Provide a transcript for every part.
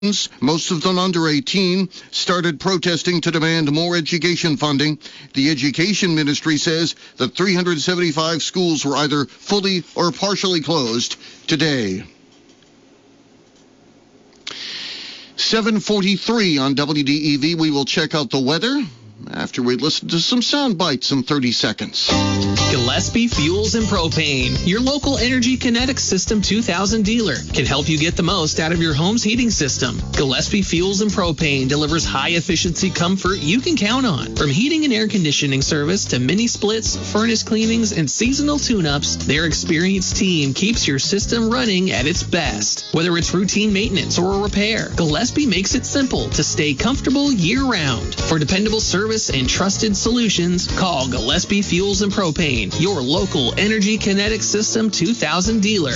most of them under 18, started protesting to demand more education funding. The Education Ministry says that 375 schools were either fully or partially closed today. 7:43 on WDEV. We will check out the weather after we listen to some sound bites in 30 seconds. Gillespie Fuels and Propane, your local Energy Kinetic System 2000 dealer, can help you get the most out of your home's heating system. Gillespie Fuels and Propane delivers high-efficiency comfort you can count on. From heating and air conditioning service to mini splits, furnace cleanings, and seasonal tune-ups, their experienced team keeps your system running at its best. Whether it's routine maintenance or a repair, Gillespie makes it simple to stay comfortable year-round. For dependable service and trusted solutions, call Gillespie Fuels and Propane, your local Energy Kinetic System 2000 dealer.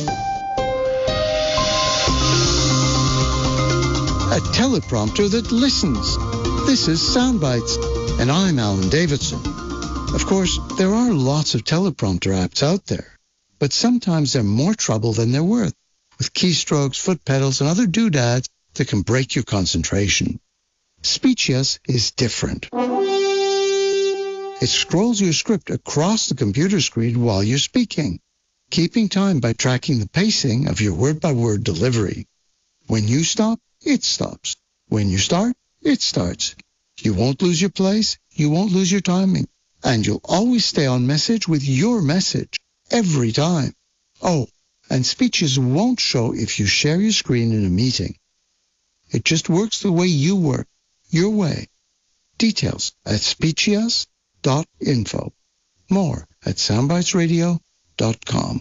A teleprompter that listens. This is Soundbites, and I'm Alan Davidson. Of course, there are lots of teleprompter apps out there, but sometimes they're more trouble than they're worth, with keystrokes, foot pedals, and other doodads that can break your concentration. Speechius is different. It scrolls your script across the computer screen while you're speaking, keeping time by tracking the pacing of your word-by-word delivery. When you stop, it stops. When you start, it starts. You won't lose your place, you won't lose your timing, and you'll always stay on message with your message, every time. Oh, and Speechius won't show if you share your screen in a meeting. It just works the way you work, your way. Details at Speechius.info. More at soundbitesradio.com.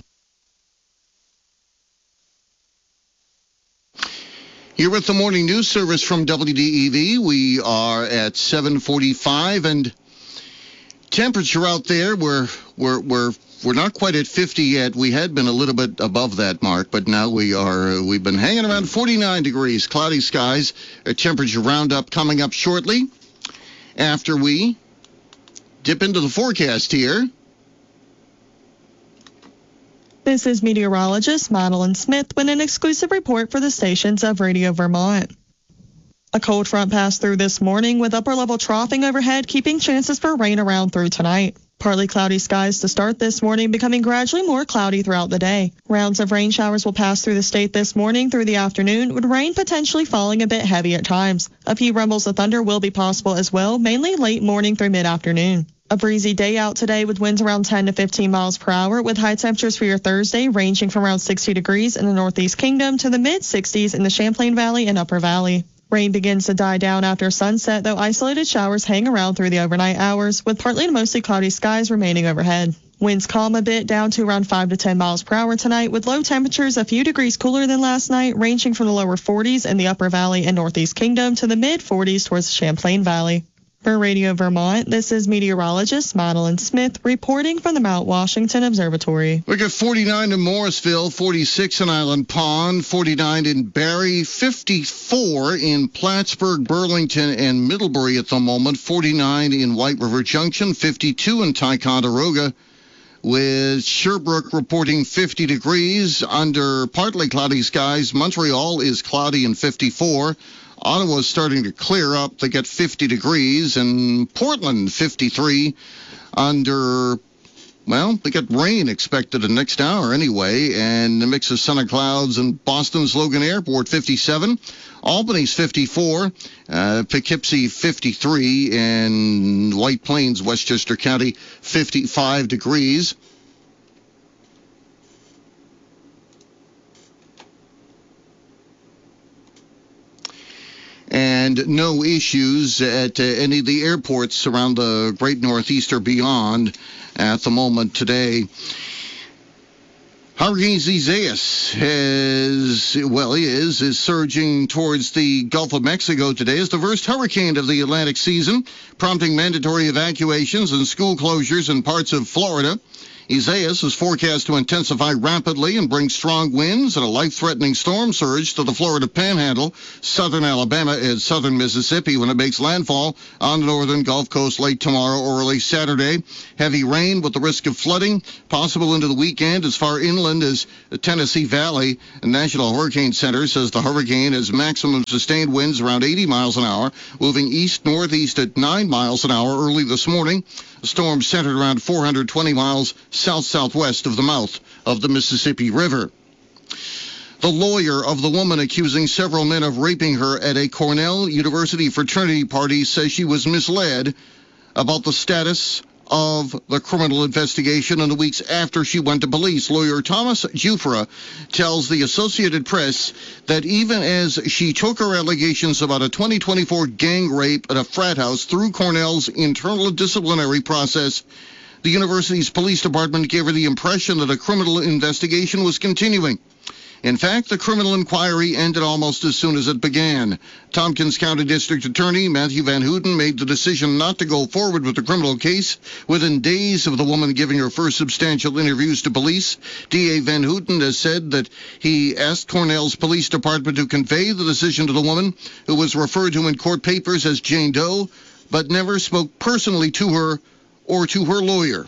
You're with the morning news service from WDEV. We are at 7:45, and temperature out there, we're not quite at 50 yet. We had been a little bit above that mark, but now we've been hanging around 49 degrees, cloudy skies. A temperature roundup coming up shortly after we dip into the forecast here. This is meteorologist Madeline Smith with an exclusive report for the stations of Radio Vermont. A cold front passed through this morning with upper-level troughing overhead, keeping chances for rain around through tonight. Partly cloudy skies to start this morning, becoming gradually more cloudy throughout the day. Rounds of rain showers will pass through the state this morning through the afternoon, with rain potentially falling a bit heavy at times. A few rumbles of thunder will be possible as well, mainly late morning through mid-afternoon. A breezy day out today with winds around 10 to 15 miles per hour, with high temperatures for your Thursday ranging from around 60 degrees in the Northeast Kingdom to the mid-60s in the Champlain Valley and Upper Valley. Rain begins to die down after sunset, though isolated showers hang around through the overnight hours, with partly to mostly cloudy skies remaining overhead. Winds calm a bit down to around 5 to 10 miles per hour tonight, with low temperatures a few degrees cooler than last night, ranging from the lower 40s in the Upper Valley and Northeast Kingdom to the mid-40s towards the Champlain Valley. For Radio Vermont, this is meteorologist Madeline Smith reporting from the Mount Washington Observatory. We got 49 in Morrisville, 46 in Island Pond, 49 in Barrie, 54 in Plattsburgh, Burlington, and Middlebury at the moment, 49 in White River Junction, 52 in Ticonderoga, with Sherbrooke reporting 50 degrees under partly cloudy skies. Montreal is cloudy and 54. Ottawa's starting to clear up. They get 50 degrees. And Portland, 53 under, well, they get rain expected the next hour anyway. And a mix of sun and clouds. And Boston's Logan Airport, 57. Albany's 54. Poughkeepsie, 53. And White Plains, Westchester County, 55 degrees. And no issues at any of the airports around the Great Northeast or beyond at the moment today. Hurricane Isaias is surging towards the Gulf of Mexico today as the first hurricane of the Atlantic season, prompting mandatory evacuations and school closures in parts of Florida. Isaias is forecast to intensify rapidly and bring strong winds and a life-threatening storm surge to the Florida Panhandle, southern Alabama, and southern Mississippi when it makes landfall on the northern Gulf Coast late tomorrow or early Saturday. Heavy rain with the risk of flooding possible into the weekend as far inland as the Tennessee Valley. The National Hurricane Center says the hurricane has maximum sustained winds around 80 miles an hour, moving east-northeast at 9 miles an hour early this morning. The storm centered around 420 miles south-southwest of the mouth of the Mississippi River. The lawyer of the woman accusing several men of raping her at a Cornell University fraternity party says she was misled about the status of the criminal investigation in the weeks after she went to police. Lawyer Thomas Jufra tells the Associated Press that even as she took her allegations about a 2024 gang rape at a frat house through Cornell's internal disciplinary process, the university's police department gave her the impression that a criminal investigation was continuing. In fact, the criminal inquiry ended almost as soon as it began. Tompkins County District Attorney Matthew Van Houten made the decision not to go forward with the criminal case within days of the woman giving her first substantial interviews to police. D.A. Van Houten has said that he asked Cornell's police department to convey the decision to the woman, who was referred to in court papers as Jane Doe, but never spoke personally to her or to her lawyer.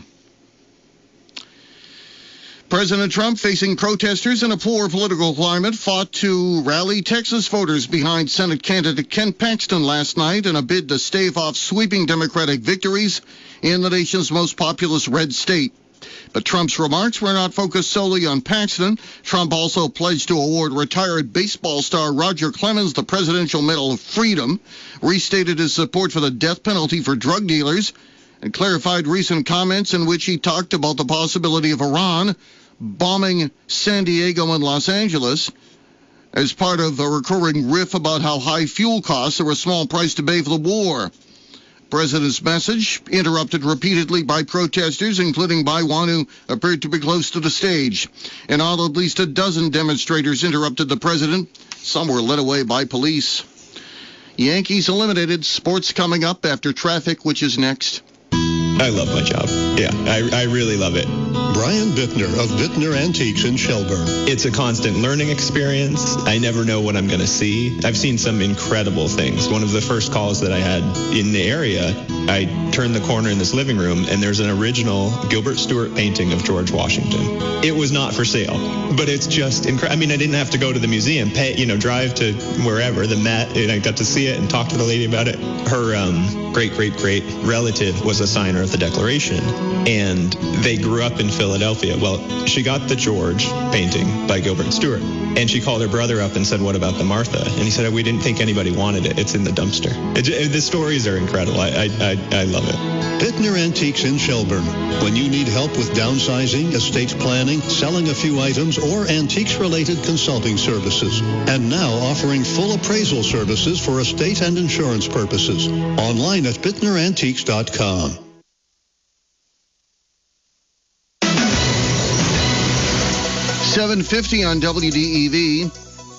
President Trump, facing protesters in a poor political climate, fought to rally Texas voters behind Senate candidate Ken Paxton last night in a bid to stave off sweeping Democratic victories in the nation's most populous red state. But Trump's remarks were not focused solely on Paxton. Trump also pledged to award retired baseball star Roger Clemens the Presidential Medal of Freedom, restated his support for the death penalty for drug dealers, and clarified recent comments in which he talked about the possibility of Iran bombing San Diego and Los Angeles as part of a recurring riff about how high fuel costs are a small price to pay for the war. President's message interrupted repeatedly by protesters, including by one who appeared to be close to the stage. In all, at least a dozen demonstrators interrupted the president. Some were led away by police. Yankees eliminated. Sports coming up after traffic, which is next. I love my job. Yeah, I really love it. Brian Bittner of Bittner Antiques in Shelburne. It's a constant learning experience. I never know what I'm going to see. I've seen some incredible things. One of the first calls that I had in the area, I turned the corner in this living room, and there's an original Gilbert Stuart painting of George Washington. It was not for sale, but it's just incredible. I mean, I didn't have to go to the museum, drive to wherever, the Met, and I got to see it and talk to the lady about it. Her great-great-great relative was a signer of the Declaration, and they grew up in Philadelphia. Well, she got the George painting by Gilbert Stuart, and she called her brother up and said, "What about the Martha?" And he said, "We didn't think anybody wanted it. It's in the dumpster." The stories are incredible. I love it. Bittner Antiques in Shelburne. When you need help with downsizing, estate planning, selling a few items, or antiques-related consulting services. And now offering full appraisal services for estate and insurance purposes. Online at BittnerAntiques.com. .750 on WDEV.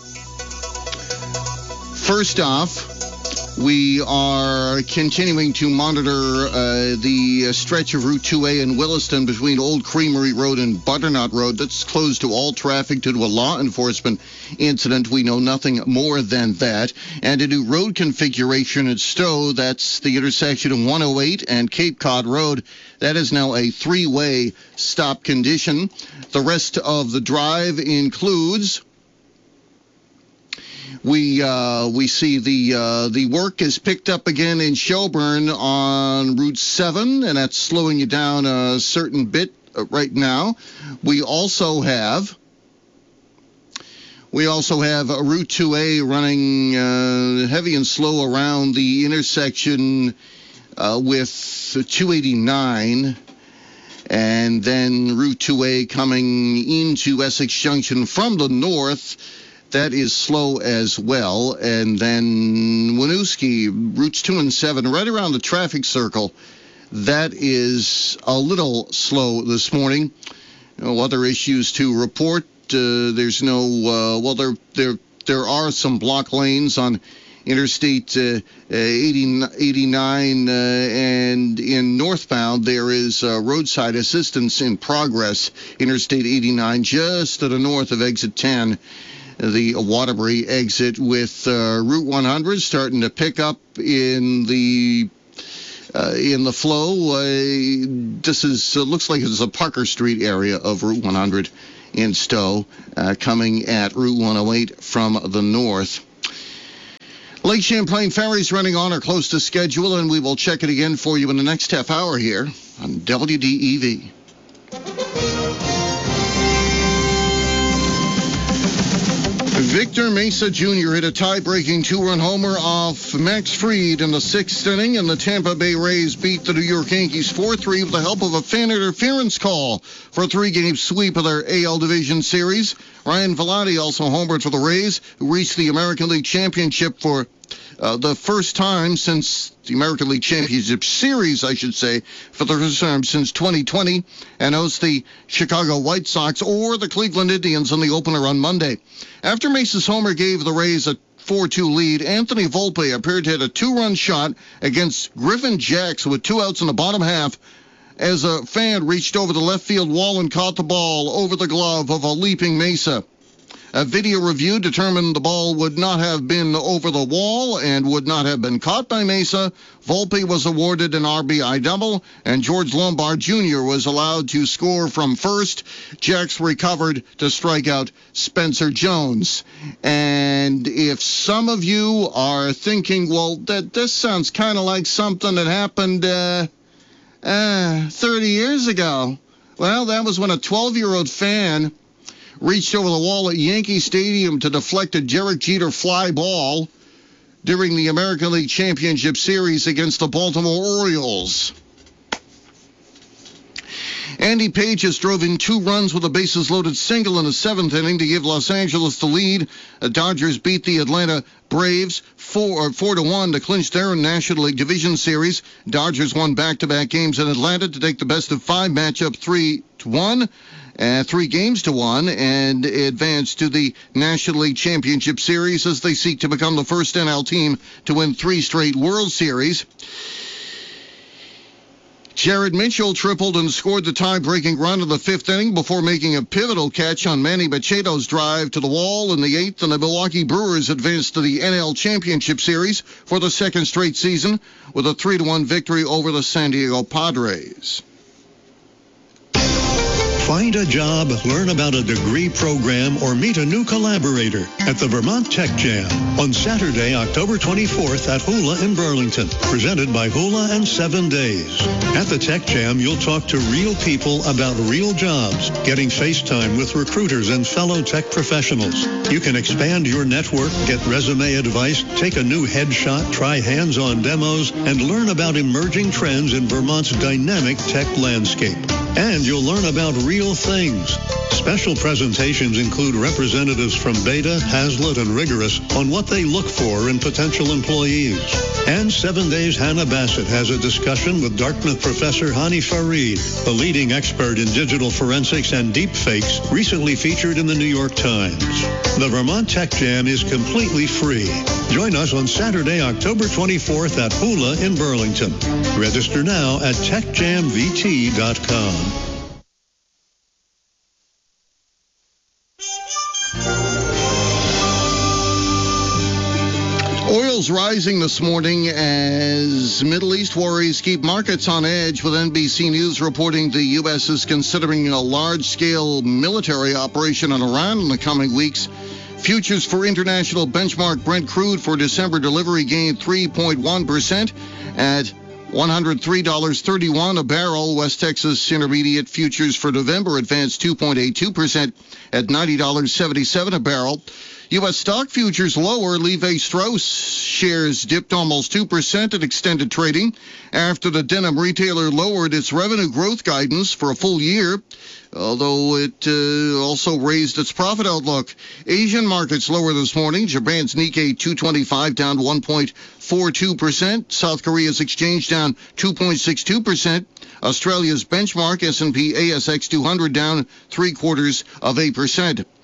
First off, we are continuing to monitor the stretch of Route 2A in Williston between Old Creamery Road and Butternut Road. That's closed to all traffic due to a law enforcement incident. We know nothing more than that. And a new road configuration at Stowe, that's the intersection of 108 and Cape Cod Road. That is now a three-way stop condition. The rest of the drive includes... We see the work is picked up again in Shelburne on Route 7, and that's slowing you down a certain bit right now. We also have a Route 2A running heavy and slow around the intersection with 289. And then Route 2A coming into Essex Junction from the north. That is slow as well. And then Winooski, routes 2 and 7, right around the traffic circle. That is a little slow this morning. No other issues to report. There's no, there are some block lanes on Interstate 89 and in northbound, there is roadside assistance in progress. Interstate 89 just to the north of exit 10. The Waterbury exit with Route 100 starting to pick up in the flow. This is looks like it's a Parker Street area of Route 100 in Stowe, coming at Route 108 from the north. Lake Champlain ferries running on or close to schedule, and we will check it again for you in the next half hour here on WDEV. Victor Mesa Jr. hit a tie-breaking two-run homer off Max Fried in the sixth inning, and the Tampa Bay Rays beat the New York Yankees 4-3 with the help of a fan interference call for a three-game sweep of their AL Division Series. Ryan Velotti also homered for the Rays, who reached the American League Championship for the first time since the American League Championship Series, I should say, for the first time since 2020, and hosts the Chicago White Sox or the Cleveland Indians in the opener on Monday. After Mesa's homer gave the Rays a 4-2 lead, Anthony Volpe appeared to hit a two-run shot against Griffin Jacks with 2 outs in the bottom half as a fan reached over the left field wall and caught the ball over the glove of a leaping Mesa. A video review determined the ball would not have been over the wall and would not have been caught by Mesa. Volpe was awarded an RBI double, and George Lombard Jr. was allowed to score from first. Jacks recovered to strike out Spencer Jones. And if some of you are thinking, well, this sounds kind of like something that happened 30 years ago. Well, that was when a 12-year-old fan reached over the wall at Yankee Stadium to deflect a Derek Jeter fly ball during the American League Championship Series against the Baltimore Orioles. Andy Pages drove in 2 runs with a bases-loaded single in the 7th inning to give Los Angeles the lead. The Dodgers beat the Atlanta Braves 4-1 to clinch their National League Division Series. Dodgers won back-to-back games in Atlanta to take the best-of-5 matchup 3-1. 3 games to 1, and advance to the National League Championship Series as they seek to become the first NL team to win 3 straight World Series. Jared Mitchell tripled and scored the tie-breaking run in the 5th inning before making a pivotal catch on Manny Machado's drive to the wall in the 8th, and the Milwaukee Brewers advanced to the NL Championship Series for the 2nd straight season with a 3-1 victory over the San Diego Padres. Find a job, learn about a degree program, or meet a new collaborator at the Vermont Tech Jam on Saturday, October 24th at Hula in Burlington, presented by Hula and 7 Days. At the Tech Jam, you'll talk to real people about real jobs, getting FaceTime with recruiters and fellow tech professionals. You can expand your network, get resume advice, take a new headshot, try hands-on demos, and learn about emerging trends in Vermont's dynamic tech landscape. And you'll learn about real things. Special presentations include representatives from Beta, Hazlitt, and Rigorous on what they look for in potential employees. And 7 Days Hannah Bassett has a discussion with Dartmouth professor Hani Farid, the leading expert in digital forensics and deepfakes, recently featured in the New York Times. The Vermont Tech Jam is completely free. Join us on Saturday, October 24th at Hula in Burlington. Register now at techjamvt.com. Oil's rising this morning as Middle East worries keep markets on edge, with NBC News reporting the U.S. is considering a large-scale military operation on Iran in the coming weeks. Futures for international benchmark Brent crude for December delivery gained 3.1% at $103.31 a barrel. West Texas Intermediate futures for November advanced 2.82% at $90.77 a barrel. U.S. stock futures lower. Levi Strauss shares dipped almost 2% at extended trading after the denim retailer lowered its revenue growth guidance for a full year, although it also raised its profit outlook. Asian markets lower this morning. Japan's Nikkei 225 down 1.42%. South Korea's exchange down 2.62%. Australia's benchmark S&P ASX 200 down 0.75%.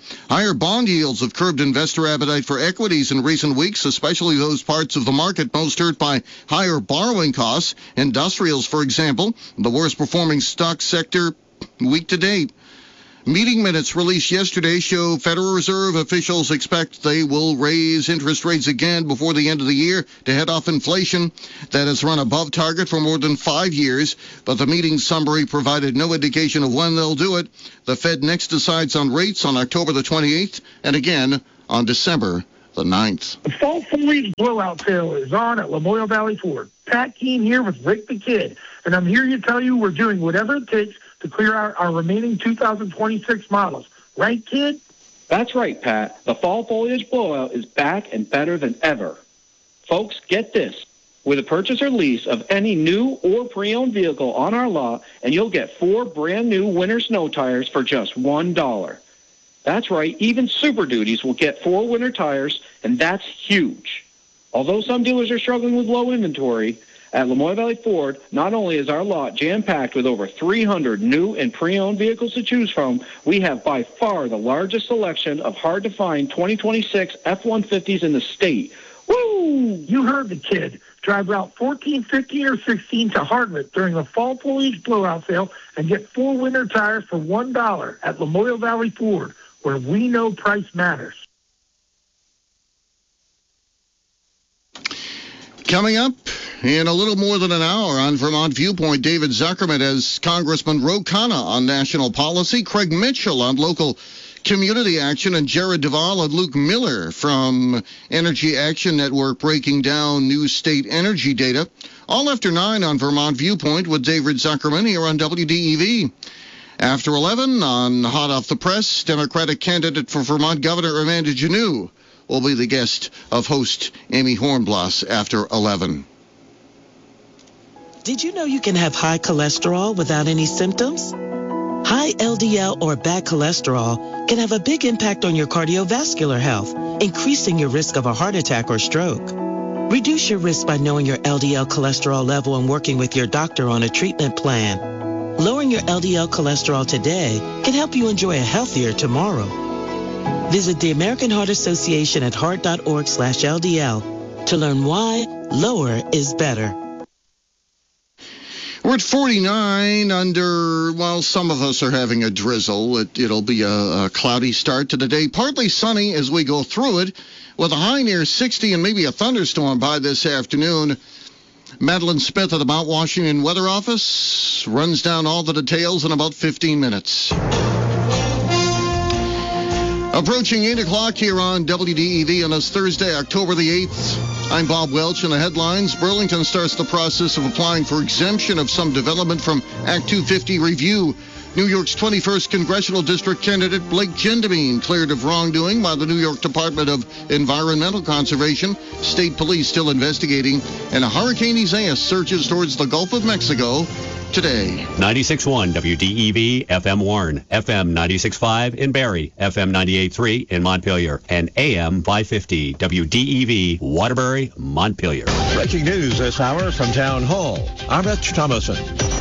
Higher bond yields have curbed investor appetite for equities in recent weeks, especially those parts of the market most hurt by higher borrowing costs. Industrials, for example, the worst performing stock sector week to date. Meeting minutes released yesterday show Federal Reserve officials expect they will raise interest rates again before the end of the year to head off inflation that has run above target for more than 5 years. But the meeting summary provided no indication of when they'll do it. The Fed next decides on rates on October the 28th and again on December the 9th. The fall foliage blowout sale is on at Lamoille Valley Ford. Pat Keene here with Rick the Kid, and I'm here to tell you we're doing whatever it takes to clear out our remaining 2026 models. Right, kid? That's right, Pat. The fall foliage blowout is back and better than ever. Folks, get this. With a purchase or lease of any new or pre-owned vehicle on our lot, and you'll get 4 brand new winter snow tires for just $1. That's right, even Super Duties will get 4 winter tires, and that's huge. Although some dealers are struggling with low inventory, at Lamoille Valley Ford, not only is our lot jam-packed with over 300 new and pre-owned vehicles to choose from, we have by far the largest selection of hard-to-find 2026 F-150s in the state. Woo! You heard the kid. Drive Route 14, 15, or 16 to Hardwick during the fall foliage blowout sale and get 4 winter tires for $1 at Lamoille Valley Ford, where we know price matters. Coming up in a little more than an hour on Vermont Viewpoint, David Zuckerman as Congressman Ro Khanna on national policy, Craig Mitchell on local community action, and Jared Duvall and Luke Miller from Energy Action Network breaking down new state energy data. All after 9 on Vermont Viewpoint with David Zuckerman here on WDEV. After 11 on Hot Off the Press, Democratic candidate for Vermont Governor Amanda Janneau will be the guest of host Amy Hornbloss after 11. Did you know you can have high cholesterol without any symptoms? High LDL or bad cholesterol can have a big impact on your cardiovascular health, increasing your risk of a heart attack or stroke. Reduce your risk by knowing your LDL cholesterol level and working with your doctor on a treatment plan. Lowering your LDL cholesterol today can help you enjoy a healthier tomorrow. Visit the American Heart Association at heart.org/LDL to learn why lower is better. We're at 49 under, well, some of us are having a drizzle. It'll be a cloudy start to the day. Partly sunny as we go through it, with a high near 60 and maybe a thunderstorm by this afternoon. Madeline Smith of the Mount Washington Weather Office runs down all the details in about 15 minutes. Approaching 8 o'clock here on WDEV on this Thursday, October the 8th. I'm Bob Welch, and the headlines. Burlington starts the process of applying for exemption of some development from Act 250 review. New York's 21st Congressional District candidate Blake Gendomine cleared of wrongdoing by the New York Department of Environmental Conservation. State police still investigating. And a Hurricane Isaias surges towards the Gulf of Mexico today. 96.1 WDEV, FM Warren, FM 96.5 in Barrie, FM 98.3 in Montpelier, and AM 550 WDEV, Waterbury, Montpelier. Breaking news this hour from Town Hall. I'm Rich Thomason.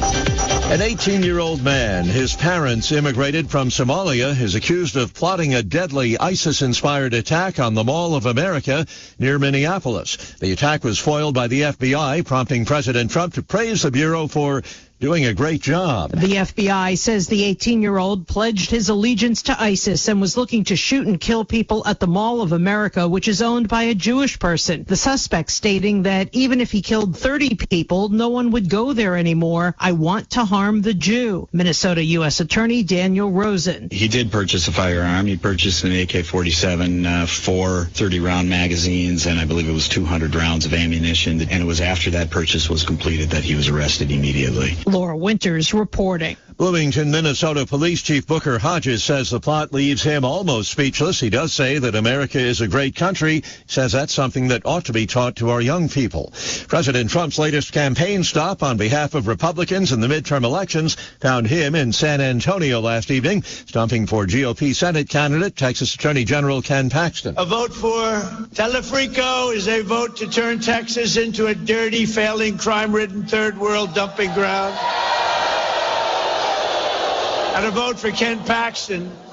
An 18-year-old man, his parents immigrated from Somalia, is accused of plotting a deadly ISIS-inspired attack on the Mall of America near Minneapolis. The attack was foiled by the FBI, prompting President Trump to praise the Bureau for doing a great job. The FBI says the 18-year-old pledged his allegiance to ISIS and was looking to shoot and kill people at the Mall of America, which is owned by a Jewish person. The suspect stating that even if he killed 30 people, no one would go there anymore. I want to harm the Jew. Minnesota U.S. Attorney Daniel Rosen. He did purchase a firearm. He purchased an AK-47, 4 30-round magazines, and I believe it was 200 rounds of ammunition. And it was after that purchase was completed that he was arrested immediately. Laura Winters reporting. Bloomington, Minnesota Police Chief Booker Hodges says the plot leaves him almost speechless. He does say that America is a great country. He says that's something that ought to be taught to our young people. President Trump's latest campaign stop on behalf of Republicans in the midterm elections found him in San Antonio last evening, stumping for GOP Senate candidate Texas Attorney General Ken Paxton. A vote for Telefrico is a vote to turn Texas into a dirty, failing, crime-ridden third world dumping ground. And a vote for Ken Paxton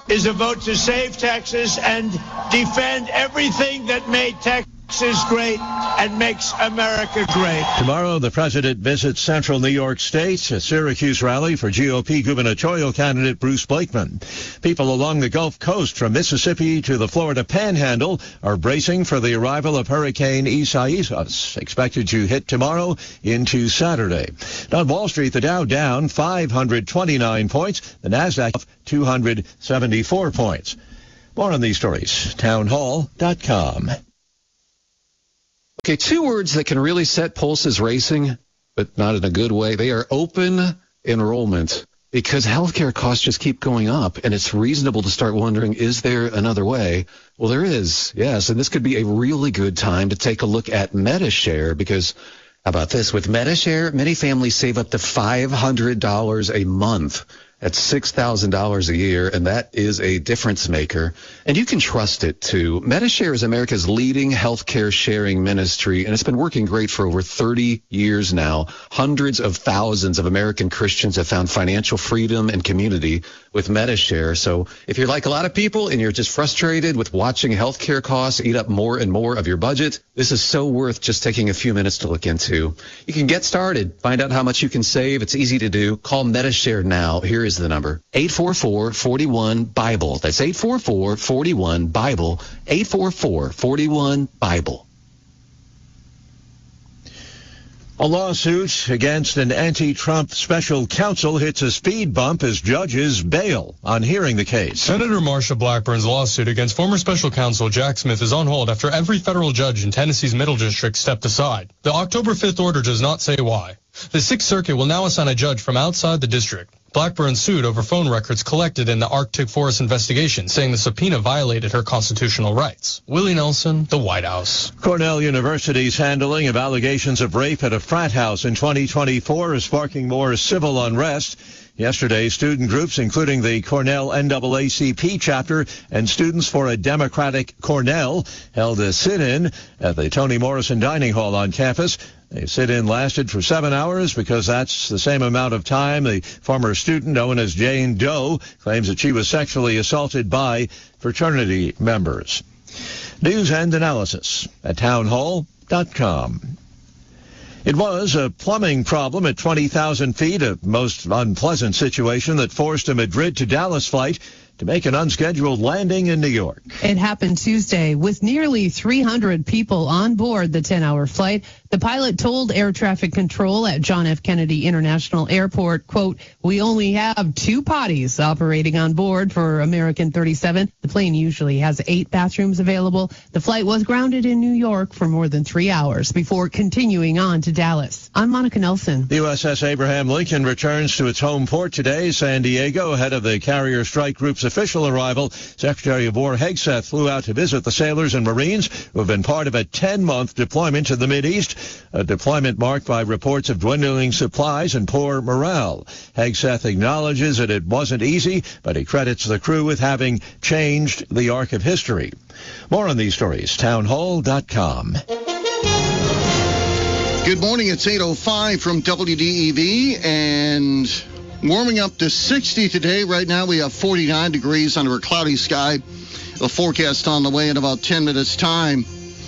is a vote to save Texas and defend everything that made Texas great and makes America great. Tomorrow, the president visits central New York State, a Syracuse rally for GOP gubernatorial candidate Bruce Blakeman. People along the Gulf Coast from Mississippi to the Florida Panhandle are bracing for the arrival of Hurricane Isaias, expected to hit tomorrow into Saturday. On Wall Street, the Dow down 529 points, the Nasdaq up 274 points. More on these stories, townhall.com. Okay, two words that can really set pulses racing, but not in a good way. They are open enrollment, because healthcare costs just keep going up, and it's reasonable to start wondering, is there another way? Well, there is, yes, and this could be a really good time to take a look at Medi-Share, because how about this? With Medi-Share, many families save up to $500 a month. That's $6,000 a year, and that is a difference maker. And you can trust it, too. Medi-Share is America's leading healthcare sharing ministry, and it's been working great for over 30 years now. Hundreds of thousands of American Christians have found financial freedom and community with Medi-Share. So if you're like a lot of people and you're just frustrated with watching healthcare costs eat up more and more of your budget, this is so worth just taking a few minutes to look into. You can get started. Find out how much you can save. It's easy to do. Call Medi-Share now. Here is the number, 844-41-BIBLE. That's 844-41-BIBLE, 844-41-BIBLE. A lawsuit against an anti-Trump special counsel hits a speed bump as judges bail on hearing the case. Senator Marsha Blackburn's lawsuit against former special counsel Jack Smith is on hold after every federal judge in Tennessee's Middle District stepped aside. The October 5th order does not say why. The Sixth Circuit will now assign a judge from outside the district. Blackburn sued over phone records collected in the Arctic Forest investigation, saying the subpoena violated her constitutional rights. Willie Nelson, the White House. Cornell University's handling of allegations of rape at a frat house in 2024 is sparking more civil unrest. Yesterday, student groups, including the Cornell NAACP chapter and Students for a Democratic Cornell, held a sit-in at the Toni Morrison Dining Hall on campus. The sit-in lasted for 7 hours because that's the same amount of time the former student known as Jane Doe claims that she was sexually assaulted by fraternity members. News and analysis at townhall.com. It was a plumbing problem at 20,000 feet, a most unpleasant situation that forced a Madrid to Dallas flight to make an unscheduled landing in New York. It happened Tuesday with nearly 300 people on board the 10-hour flight. The pilot told air traffic control at John F. Kennedy International Airport, quote, "We only have 2 potties operating on board for American 37. The plane usually has 8 bathrooms available. The flight was grounded in New York for more than 3 hours before continuing on to Dallas." I'm Monica Nelson. The USS Abraham Lincoln returns to its home port today, San Diego, ahead of the carrier strike group's official arrival. Secretary of War Hegseth flew out to visit the sailors and Marines who have been part of a 10-month deployment to the Mideast, a deployment marked by reports of dwindling supplies and poor morale. Hegseth acknowledges that it wasn't easy, but he credits the crew with having changed the arc of history. More on these stories, townhall.com. Good morning, it's 8:05 from WDEV, and warming up to 60 today. Right now we have 49 degrees under a cloudy sky. The forecast on the way in about 10 minutes' time.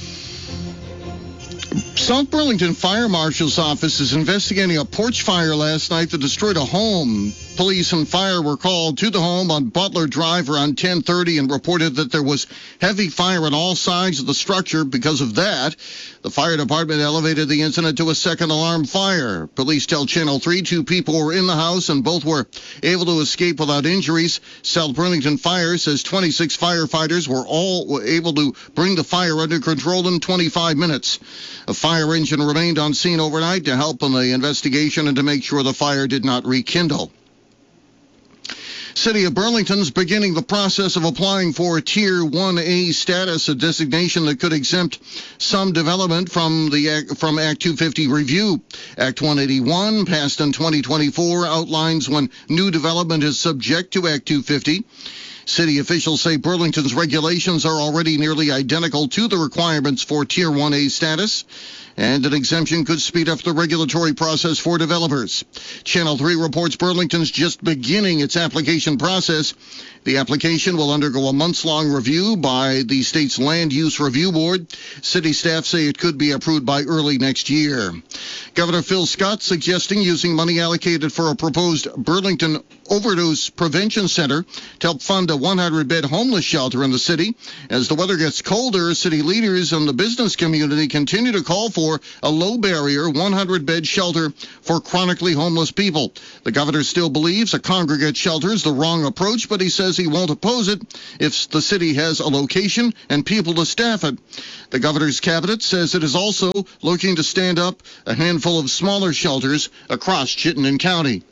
South Burlington Fire Marshal's office is investigating a porch fire last night that destroyed a home. Police and fire were called to the home on Butler Drive around 10:30 and reported that there was heavy fire on all sides of the structure. Because of that, the fire department elevated the incident to a second alarm fire. Police tell Channel 3 2 people were in the house and both were able to escape without injuries. South Burlington Fire says 26 firefighters were all able to bring the fire under control in 25 minutes. A fire engine remained on scene overnight to help in the investigation and to make sure the fire did not rekindle. City of Burlington's beginning the process of applying for Tier 1A status, a designation that could exempt some development from Act 250 review. Act 181, passed in 2024, outlines when new development is subject to Act 250. City officials say Burlington's regulations are already nearly identical to the requirements for Tier 1A status, and an exemption could speed up the regulatory process for developers. Channel 3 reports Burlington's just beginning its application process. The application will undergo a months-long review by the state's Land Use Review Board. City staff say it could be approved by early next year. Governor Phil Scott suggesting using money allocated for a proposed Burlington Overdose Prevention Center to help fund a 100-bed homeless shelter in the city. As the weather gets colder, city leaders and the business community continue to call for a low-barrier 100-bed shelter for chronically homeless people. The governor still believes a congregate shelter is the wrong approach, but he says he won't oppose it if the city has a location and people to staff it. The governor's cabinet says it is also looking to stand up a handful of smaller shelters across Chittenden County.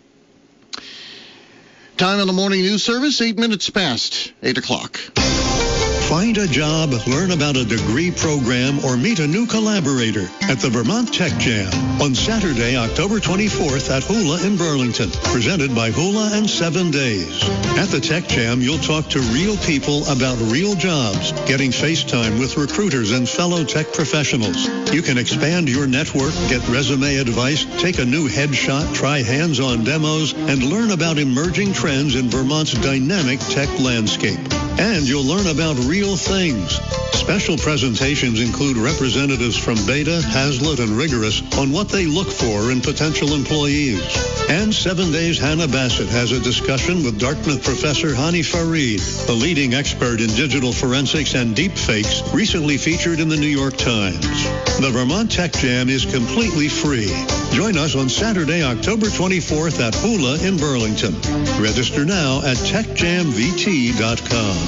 Time on the morning news service, 8 minutes past 8 o'clock. Find a job, learn about a degree program, or meet a new collaborator at the Vermont Tech Jam on Saturday, October 24th at Hula in Burlington, presented by Hula and 7 Days. At the Tech Jam, you'll talk to real people about real jobs, getting FaceTime with recruiters and fellow tech professionals. You can expand your network, get resume advice, take a new headshot, try hands-on demos, and learn about emerging trends in Vermont's dynamic tech landscape. And you'll learn about real things. Special presentations include representatives from Beta, Hazlitt, and Rigorous on what they look for in potential employees. And 7 Days Hannah Bassett has a discussion with Dartmouth professor Hani Farid, a leading expert in digital forensics and deepfakes, recently featured in the New York Times. The Vermont Tech Jam is completely free. Join us on Saturday, October 24th at Hula in Burlington. Register now at techjamvt.com.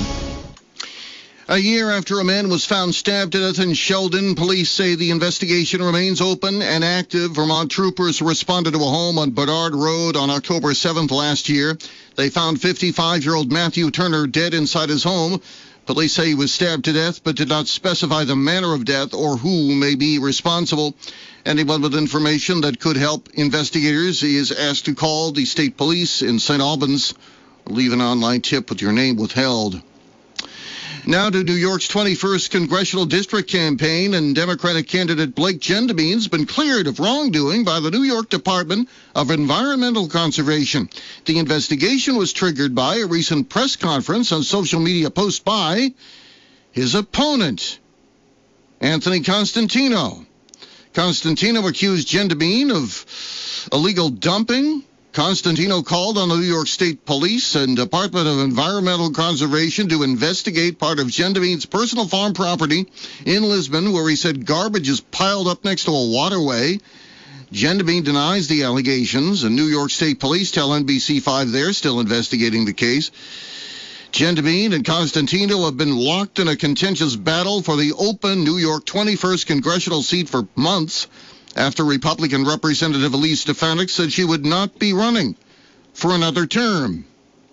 A year after a man was found stabbed to death in Sheldon, police say the investigation remains open and active. Vermont troopers responded to a home on Bedard Road on October 7th last year. They found 55-year-old Matthew Turner dead inside his home. Police say he was stabbed to death but did not specify the manner of death or who may be responsible. Anyone with information that could help investigators is asked to call the state police in St. Albans. Leave an online tip with your name withheld. Now to New York's 21st congressional district campaign, and Democratic candidate Blake Gendebean has been cleared of wrongdoing by the New York Department of Environmental Conservation. The investigation was triggered by a recent press conference and social media post by his opponent, Anthony Constantino. Constantino accused Gendebean of illegal dumping. Constantino called on the New York State Police and Department of Environmental Conservation to investigate part of Gendebean's personal farm property in Lisbon, where he said garbage is piled up next to a waterway. Gendebean denies the allegations, and New York State Police tell NBC5 they're still investigating the case. Gendebean and Constantino have been locked in a contentious battle for the open New York 21st congressional seat for months, after Republican Representative Elise Stefanik said she would not be running for another term.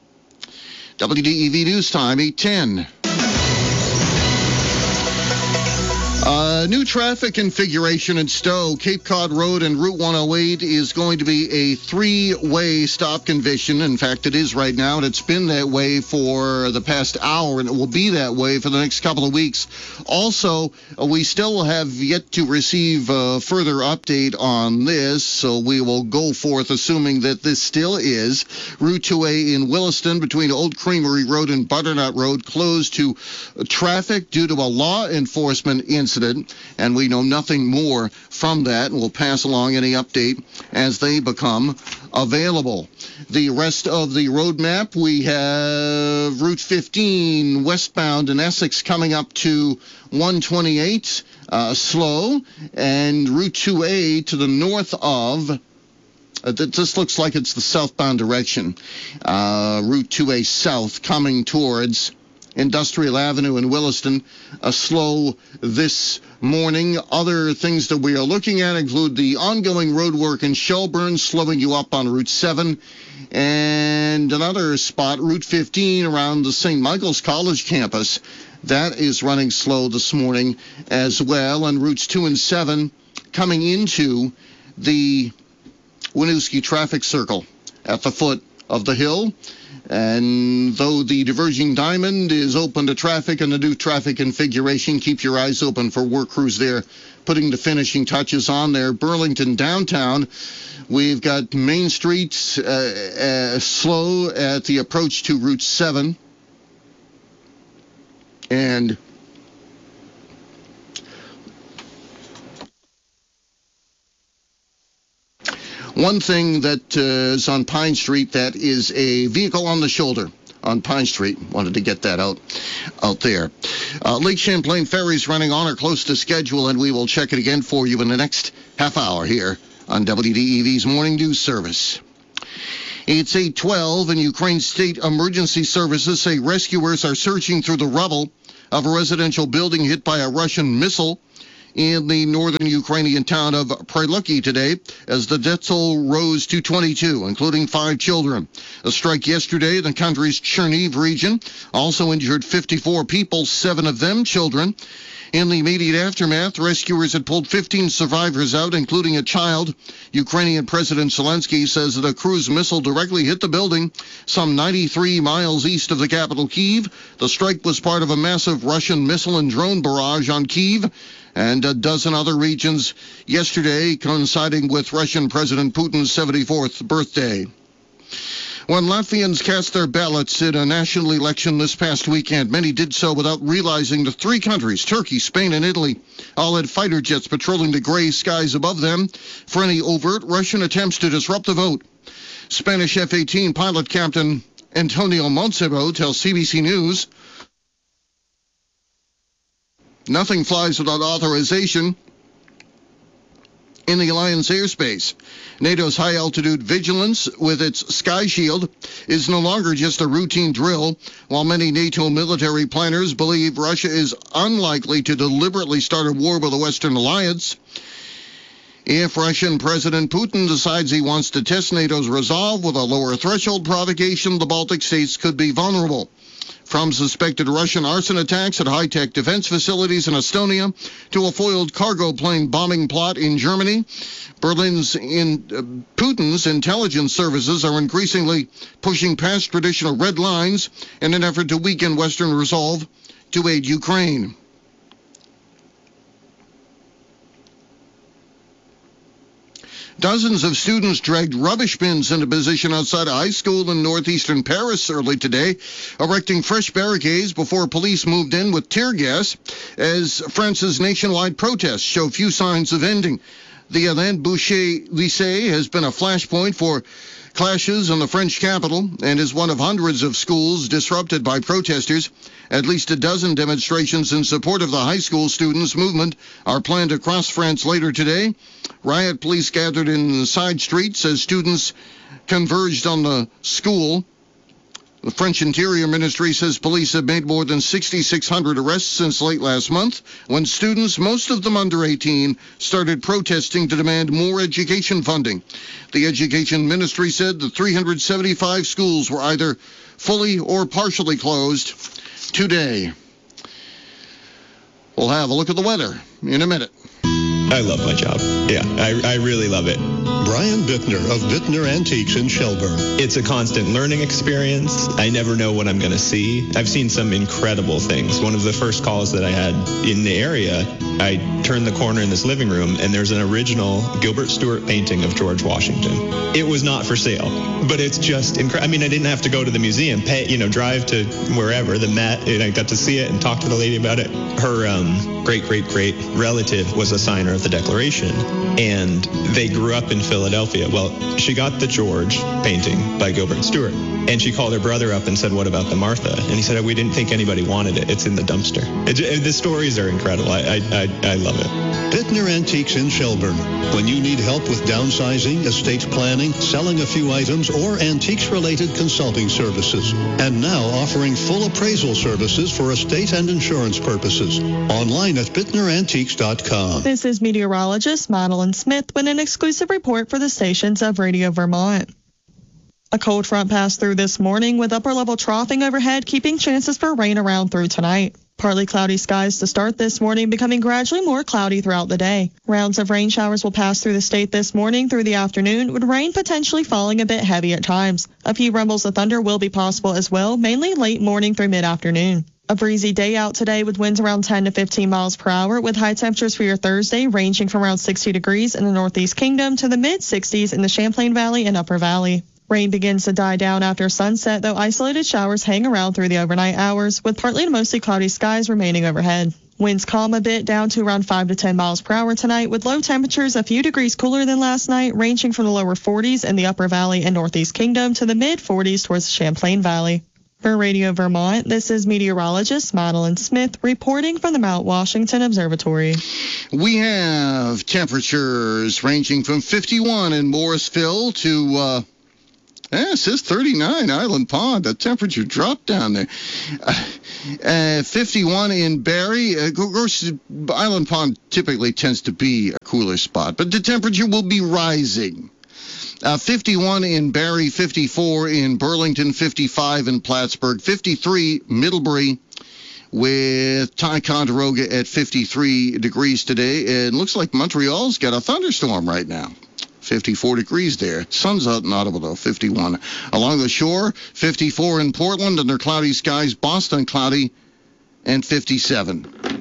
WDEV News Time, 8:10. New traffic configuration in Stowe. Cape Cod Road and Route 108 is going to be a three-way stop condition. In fact, it is right now, and it's been that way for the past hour, and it will be that way for the next couple of weeks. Also, we still have yet to receive a further update on this, so we will go forth assuming that this still is. Route 2A in Williston between Old Creamery Road and Butternut Road closed to traffic due to a law enforcement incident, and we know nothing more from that. We'll pass along any update as they become available. The rest of the road map, we have Route 15 westbound in Essex coming up to 128, slow, and Route 2A to the north of, this looks like it's the southbound direction, Route 2A south coming towards Industrial Avenue in Williston, slow this morning. Other things that we are looking at include the ongoing road work in Shelburne, slowing you up on Route 7, and another spot, Route 15, around the St. Michael's College campus. That is running slow this morning as well, and Routes 2 and 7 coming into the Winooski traffic circle at the foot of the hill. And though the diverging diamond is open to traffic and the new traffic configuration, keep your eyes open for work crews there putting the finishing touches on there. Burlington downtown, we've got Main Street slow at the approach to Route 7. And one thing that is on Pine Street, that is a vehicle on the shoulder on Pine Street. Wanted to get that out there. Lake Champlain Ferry's running on or close to schedule, and we will check it again for you in the next half hour here on WDEV's Morning News Service. It's 8:12, and Ukraine State Emergency Services say rescuers are searching through the rubble of a residential building hit by a Russian missile in the northern Ukrainian town of Pryluki today, as the death toll rose to 22, including 5 children. A strike yesterday in the country's Chernihiv region also injured 54 people, 7 of them children. In the immediate aftermath, rescuers had pulled 15 survivors out, including a child. Ukrainian President Zelensky says that a cruise missile directly hit the building some 93 miles east of the capital, Kyiv. The strike was part of a massive Russian missile and drone barrage on Kyiv and a dozen other regions yesterday, coinciding with Russian President Putin's 74th birthday. When Latvians cast their ballots in a national election this past weekend, many did so without realizing the 3 countries, Turkey, Spain, and Italy, all had fighter jets patrolling the gray skies above them for any overt Russian attempts to disrupt the vote. Spanish F-18 pilot Captain Antonio Montserrat tells CBC News, "Nothing flies without authorization in the Alliance airspace. NATO's high-altitude vigilance with its Sky Shield is no longer just a routine drill, while many NATO military planners believe Russia is unlikely to deliberately start a war with the Western alliance. If Russian President Putin decides he wants to test NATO's resolve with a lower threshold provocation, the Baltic states could be vulnerable. From suspected Russian arson attacks at high-tech defense facilities in Estonia to a foiled cargo plane bombing plot in Germany, Putin's intelligence services are increasingly pushing past traditional red lines in an effort to weaken Western resolve to aid Ukraine." Dozens of students dragged rubbish bins into position outside a high school in northeastern Paris early today, erecting fresh barricades before police moved in with tear gas as France's nationwide protests show few signs of ending. The Alain Boucher Lycée has been a flashpoint for clashes in the French capital and is one of hundreds of schools disrupted by protesters. At least a dozen demonstrations in support of the high school students' movement are planned across France later today. Riot police gathered in side streets as students converged on the school. The French Interior Ministry says police have made more than 6,600 arrests since late last month, when students, most of them under 18, started protesting to demand more education funding. The Education Ministry said the 375 schools were either fully or partially closed today. We'll have a look at the weather in a minute. I love my job. Yeah, I really love it. Brian Bittner of Bittner Antiques in Shelburne. It's a constant learning experience. I never know what I'm going to see. I've seen some incredible things. One of the first calls that I had in the area, I turned the corner in this living room, and there's an original Gilbert Stuart painting of George Washington. It was not for sale, but it's just incredible. I mean, I didn't have to go to the museum, drive to wherever, the Met, and I got to see it and talk to the lady about it. Her great-great-great relative was a signer of the Declaration, and they grew up in Philadelphia. Well, she got the George painting by Gilbert Stuart, and she called her brother up and said, "What about the Martha?" And he said, "We didn't think anybody wanted it. It's in the dumpster." The stories are incredible. I love it. Bittner Antiques in Shelburne. When you need help with downsizing, estate planning, selling a few items, or antiques-related consulting services. And now offering full appraisal services for estate and insurance purposes. Online at BittnerAntiques.com. This is meteorologist Madeline Smith with an exclusive report for the stations of Radio Vermont. A cold front passed through this morning with upper-level troughing overhead, keeping chances for rain around through tonight. Partly cloudy skies to start this morning, becoming gradually more cloudy throughout the day. Rounds of rain showers will pass through the state this morning through the afternoon, with rain potentially falling a bit heavy at times. A few rumbles of thunder will be possible as well, mainly late morning through mid-afternoon. A breezy day out today with winds around 10 to 15 miles per hour, with high temperatures for your Thursday ranging from around 60 degrees in the Northeast Kingdom to the mid-60s in the Champlain Valley and Upper Valley. Rain begins to die down after sunset, though isolated showers hang around through the overnight hours, with partly to mostly cloudy skies remaining overhead. Winds calm a bit down to around 5 to 10 miles per hour tonight, with low temperatures a few degrees cooler than last night, ranging from the lower 40s in the Upper Valley and Northeast Kingdom to the mid-40s towards the Champlain Valley. For Radio Vermont, this is meteorologist Madeline Smith reporting from the Mount Washington Observatory. We have temperatures ranging from 51 in Morrisville to it says 39, Island Pond. The temperature dropped down there. 51 in Barrie. Of course, Island Pond typically tends to be a cooler spot, but the temperature will be rising. 51 in Barrie, 54 in Burlington, 55 in Plattsburgh, 53 Middlebury, with Ticonderoga at 53 degrees today. It looks like Montreal's got a thunderstorm right now. 54 degrees there. Sun's out and audible, though, 51. Along the shore, 54 in Portland, under cloudy skies. Boston, cloudy, and 57.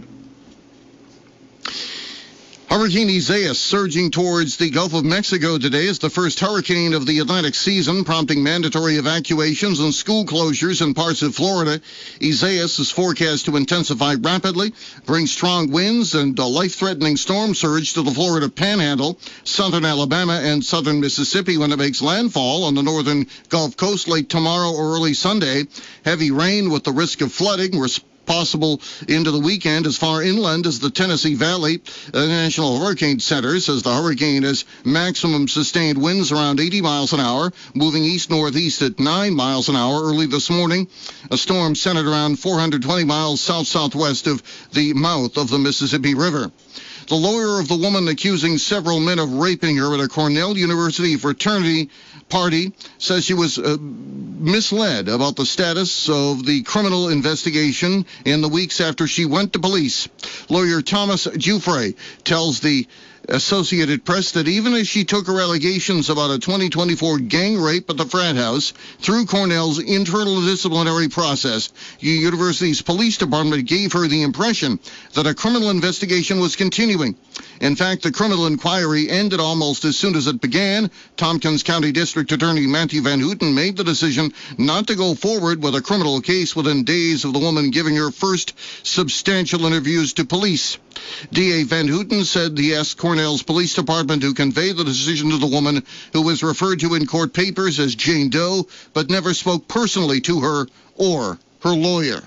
Hurricane Isaias surging towards the Gulf of Mexico today as the first hurricane of the Atlantic season, prompting mandatory evacuations and school closures in parts of Florida. Isaias is forecast to intensify rapidly, bring strong winds and a life-threatening storm surge to the Florida Panhandle, southern Alabama, and southern Mississippi when it makes landfall on the northern Gulf Coast late tomorrow or early Sunday. Heavy rain with the risk of flooding possible into the weekend as far inland as the Tennessee Valley. The National Hurricane Center says the hurricane has maximum sustained winds around 80 miles an hour, moving east-northeast at 9 miles an hour early this morning. A storm centered around 420 miles south-southwest of the mouth of the Mississippi River. The lawyer of the woman accusing several men of raping her at a Cornell University fraternity party says she was misled about the status of the criminal investigation in the weeks after she went to police. Lawyer Thomas Giuffre tells the Associated Press that even as she took her allegations about a 2024 gang rape at the frat house through Cornell's internal disciplinary process, the university's police department gave her the impression that a criminal investigation was continuing. In fact, the criminal inquiry ended almost as soon as it began. Tompkins County District Attorney Matthew Van Houten made the decision not to go forward with a criminal case within days of the woman giving her first substantial interviews to police. DA Van Houten said he asked Cornell's police department to convey the decision to the woman, who was referred to in court papers as Jane Doe, but never spoke personally to her or her lawyer.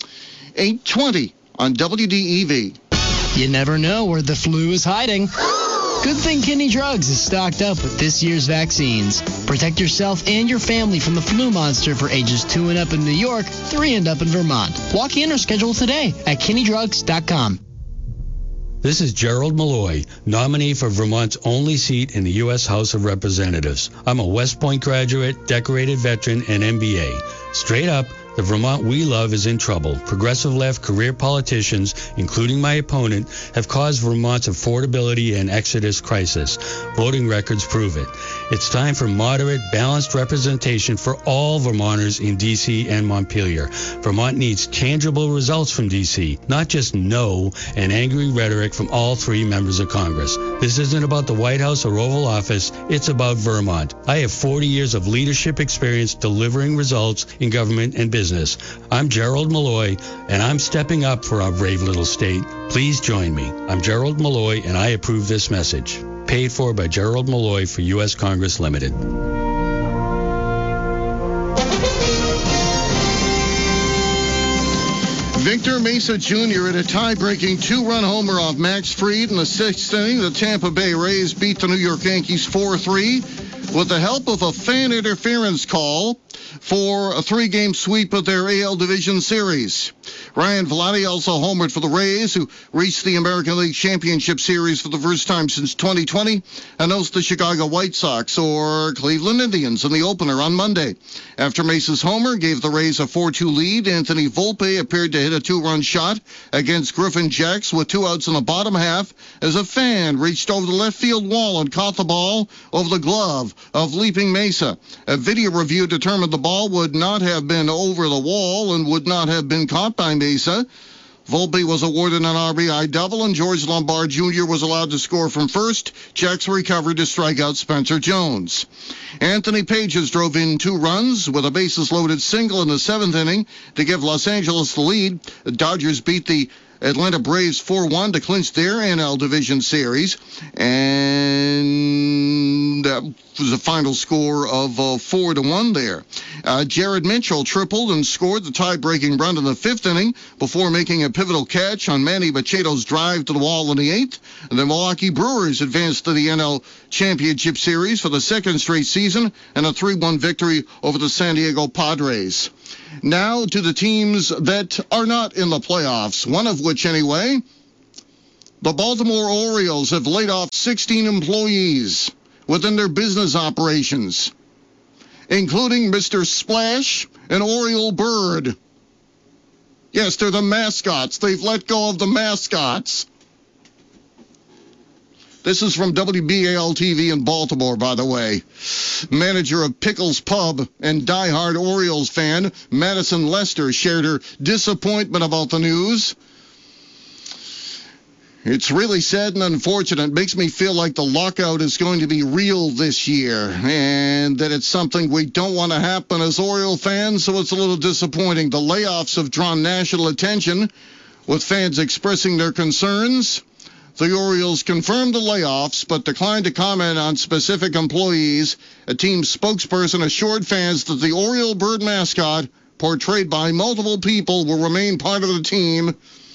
8:20 on WDEV. You never know where the flu is hiding. Good thing Kinney Drugs is stocked up with this year's vaccines. Protect yourself and your family from the flu monster for ages 2 and up in New York, 3 and up in Vermont. Walk in or schedule today at KinneyDrugs.com. This is Gerald Malloy, nominee for Vermont's only seat in the U.S. House of Representatives. I'm a West Point graduate, decorated veteran, and MBA. Straight up, the Vermont we love is in trouble. Progressive left career politicians, including my opponent, have caused Vermont's affordability and exodus crisis. Voting records prove it. It's time for moderate, balanced representation for all Vermonters in D.C. and Montpelier. Vermont needs tangible results from D.C., not just no and angry rhetoric from all 3 members of Congress. This isn't about the White House or Oval Office. It's about Vermont. I have 40 years of leadership experience delivering results in government and business. I'm Gerald Malloy, and I'm stepping up for our brave little state. Please join me. I'm Gerald Malloy, and I approve this message. Paid for by Gerald Malloy for U.S. Congress Limited. Victor Mesa Jr. at a tie-breaking 2-run homer off Max Fried in the 6th inning. The Tampa Bay Rays beat the New York Yankees 4-3. with the help of a fan interference call for a 3-game sweep of their AL Division Series. Ryan Vladdy also homered for the Rays, who reached the American League Championship Series for the first time since 2020, and host the Chicago White Sox or Cleveland Indians in the opener on Monday. After Mesa's homer gave the Rays a 4-2 lead, Anthony Volpe appeared to hit a 2-run shot against Griffin Jacks with 2 outs in the bottom half as a fan reached over the left field wall and caught the ball over the glove of Leaping Mesa. A video review determined the ball would not have been over the wall and would not have been caught by Mesa. Volpe was awarded an RBI double, and George Lombard Jr. was allowed to score from first. Jacks recovered to strike out Spencer Jones. Anthony Pages drove in 2 runs with a bases-loaded single in the 7th inning to give Los Angeles the lead. The Dodgers beat the Atlanta Braves 4-1 to clinch their NL Division Series, and that was a final score of 4-1 there. Jared Mitchell tripled and scored the tie-breaking run in the 5th inning before making a pivotal catch on Manny Machedo's drive to the wall in the 8th. And the Milwaukee Brewers advanced to the NL Championship Series for the 2nd straight season and a 3-1 victory over the San Diego Padres. Now to the teams that are not in the playoffs, one of which anyway. The Baltimore Orioles have laid off 16 employees within their business operations, including Mr. Splash and Oriole Bird. Yes, they're the mascots. They've let go of the mascots. This is from WBAL-TV in Baltimore, by the way. Manager of Pickles Pub and diehard Orioles fan, Madison Lester, shared her disappointment about the news. It's really sad and unfortunate. It makes me feel like the lockout is going to be real this year, and that it's something we don't want to happen as Oriole fans, so it's a little disappointing. The layoffs have drawn national attention, with fans expressing their concerns. The Orioles confirmed the layoffs, but declined to comment on specific employees. A team spokesperson assured fans that the Oriole Bird mascot, portrayed by multiple people, will remain part of the team.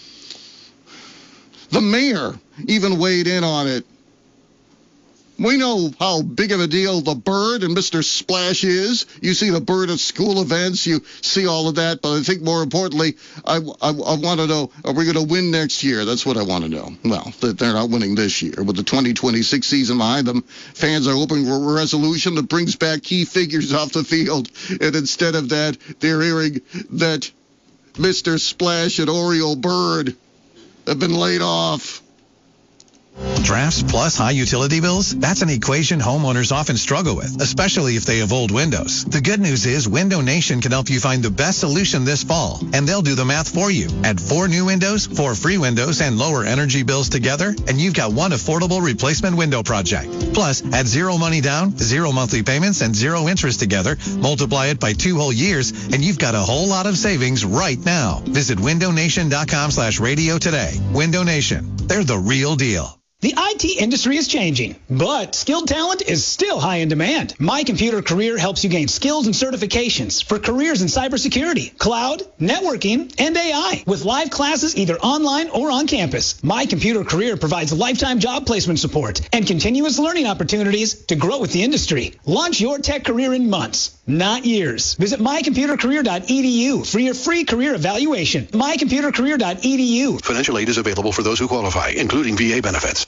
The mayor even weighed in on it. We know how big of a deal the bird and Mr. Splash is. You see the bird at school events. You see all of that. But I think more importantly, I want to know, are we going to win next year? That's what I want to know. Well, they're not winning this year. With the 2026 season behind them, fans are hoping for a resolution that brings back key figures off the field. And instead of that, they're hearing that Mr. Splash and Oriole Bird have been laid off. Drafts plus high utility bills? That's an equation homeowners often struggle with, especially if they have old windows. The good news is Window Nation can help you find the best solution this fall, and they'll do the math for you. Add 4 new windows, 4 free windows, and lower energy bills together, and you've got one affordable replacement window project. Plus, add 0 money down, 0 monthly payments, and 0 interest together, multiply it by 2 whole years, and you've got a whole lot of savings right now. Visit windownation.com/radio today. Window Nation. They're the real deal. The IT industry is changing, but skilled talent is still high in demand. My Computer Career helps you gain skills and certifications for careers in cybersecurity, cloud, networking, and AI with live classes either online or on campus. My Computer Career provides lifetime job placement support and continuous learning opportunities to grow with the industry. Launch your tech career in months, not years. Visit mycomputercareer.edu for your free career evaluation. mycomputercareer.edu. Financial aid is available for those who qualify, including VA benefits.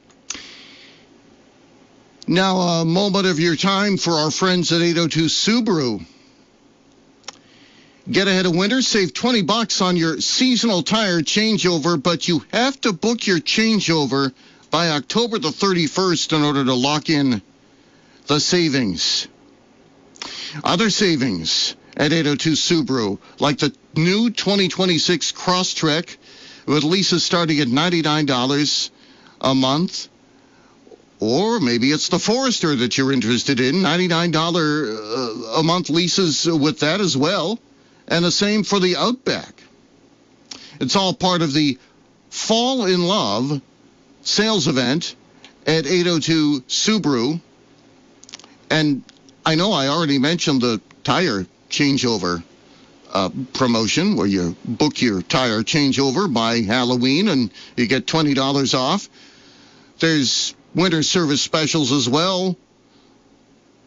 Now, a moment of your time for our friends at 802 Subaru. Get ahead of winter, save $20 on your seasonal tire changeover, but you have to book your changeover by October the 31st in order to lock in the savings. Other savings at 802 Subaru, like the new 2026 Crosstrek, with leases starting at $99 a month. Or maybe it's the Forester that you're interested in, $99 a month leases with that as well. And the same for the Outback. It's all part of the Fall in Love sales event at 802 Subaru. And I know I already mentioned the tire changeover promotion where you book your tire changeover by Halloween and you get $20 off. There's winter service specials as well.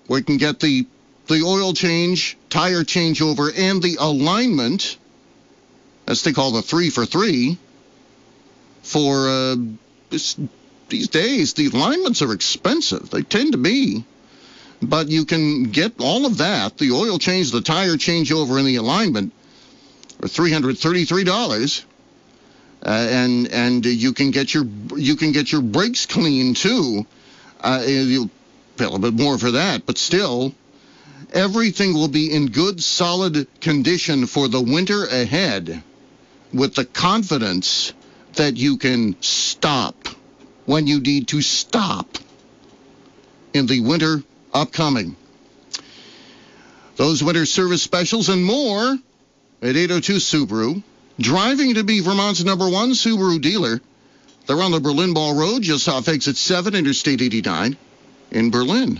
where you can get the oil change, tire changeover, and the alignment, as they call the 3 for 3, for these days. The alignments are expensive. They tend to be. But you can get all of that, the oil change, the tire changeover, and the alignment, for $333. And you can get your brakes clean too. You'll pay a little bit more for that, but still, everything will be in good, solid condition for the winter ahead, with the confidence that you can stop when you need to stop in the winter upcoming. Those winter service specials and more at 802 Subaru. Driving to be Vermont's #1 Subaru dealer. They're on the Berlin Ball Road, just off exit 7, Interstate 89 in Berlin.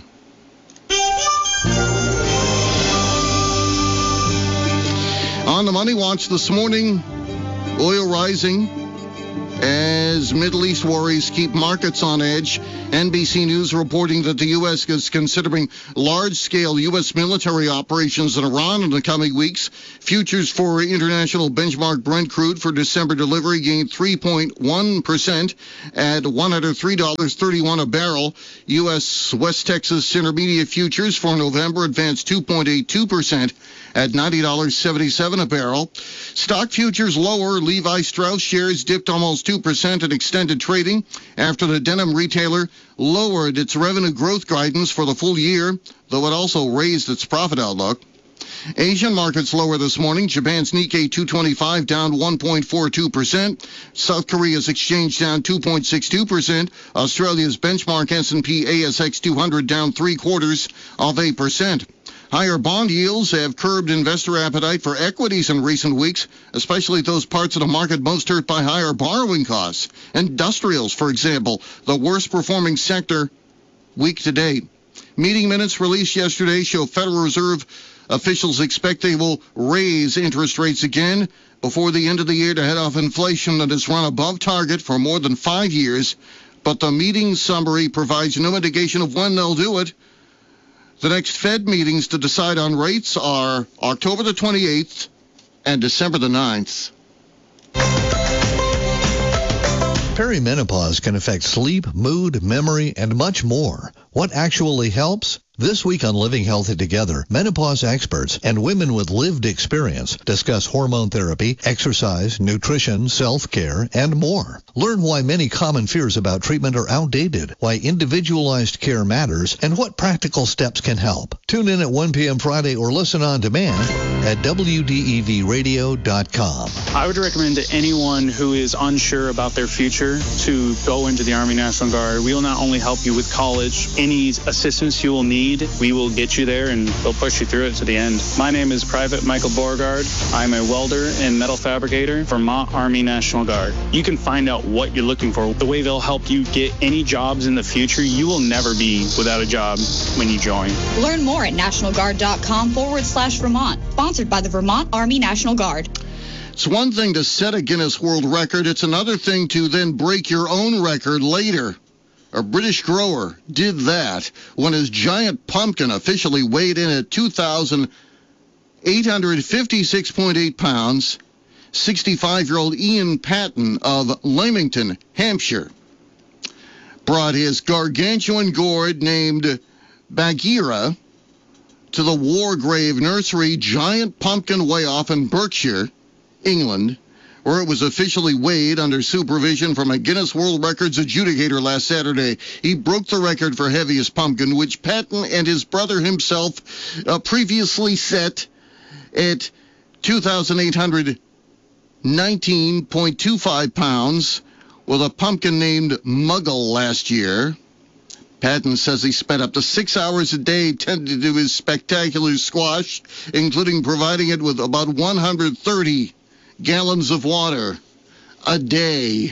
On the Money Watch this morning, oil rising as Middle East worries keep markets on edge. NBC News reporting that the U.S. is considering large-scale U.S. military operations in Iran in the coming weeks. Futures for international benchmark Brent crude for December delivery gained 3.1% at $103.31 a barrel. U.S. West Texas Intermediate futures for November advanced 2.82% at $90.77 a barrel. Stock futures lower. Levi Strauss shares dipped almost 2% in extended trading after the denim retailer lowered its revenue growth guidance for the full year, though it also raised its profit outlook. Asian markets lower this morning. Japan's Nikkei 225 down 1.42%. South Korea's exchange down 2.62%. Australia's benchmark S&P ASX 200 down 0.75%. Higher bond yields have curbed investor appetite for equities in recent weeks, especially those parts of the market most hurt by higher borrowing costs. Industrials, for example, the worst performing sector week to date. Meeting minutes released yesterday show Federal Reserve officials expect they will raise interest rates again before the end of the year to head off inflation that has run above target for more than 5 years. But the meeting summary provides no indication of when they'll do it. The next Fed meetings to decide on rates are October the 28th and December the 9th. Perimenopause can affect sleep, mood, memory, and much more. What actually helps? This week on Living Healthy Together, menopause experts and women with lived experience discuss hormone therapy, exercise, nutrition, self-care, and more. Learn why many common fears about treatment are outdated, why individualized care matters, and what practical steps can help. Tune in at 1 p.m. Friday or listen on demand at WDEVradio.com. I would recommend to anyone who is unsure about their future to go into the Army National Guard. We will not only help you with college, any assistance you will need, we will get you there and we'll push you through it to the end. My name is Private Michael Beauregard. I'm a welder and metal fabricator for Vermont Army National Guard. You can find out what you're looking for, the way they'll help you get any jobs in the future. You will never be without a job when you join. Learn more at nationalguard.com/Vermont. Sponsored by the Vermont Army National Guard. It's one thing to set a Guinness World Record. It's another thing to then break your own record later. A British grower did that when his giant pumpkin officially weighed in at 2,856.8 pounds. 65-year-old Ian Patton of Leamington, Hampshire, brought his gargantuan gourd named Bagheera to the Wargrave Nursery Giant Pumpkin Weigh-Off in Berkshire, England, where it was officially weighed under supervision from a Guinness World Records adjudicator last Saturday. He broke the record for heaviest pumpkin, which Patton and his brother himself previously set at 2,819.25 pounds with a pumpkin named Muggle last year. Patton says he spent up to 6 hours a day tending to his spectacular squash, including providing it with about 130 gallons of water a day.